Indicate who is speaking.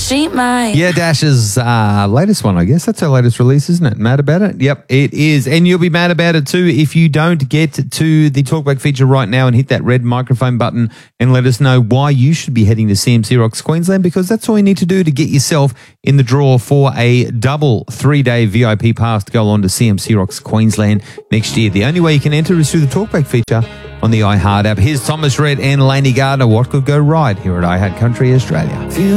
Speaker 1: She might.
Speaker 2: Yeah, Dash's latest one, I guess. That's her latest release, isn't it? Mad about it? Yep, it is. And you'll be mad about it too if you don't get to the Talkback feature right now and hit that red microphone button and let us know why you should be heading to CMC Rocks Queensland, because that's all you need to do to get yourself in the draw for a double 3-day VIP pass to go on to CMC Rocks Queensland next year. The only way you can enter is through the Talkback feature on the iHeart app. Here's Thomas Rhett and Lainey Gardner. What could go right here at iHeart Country Australia?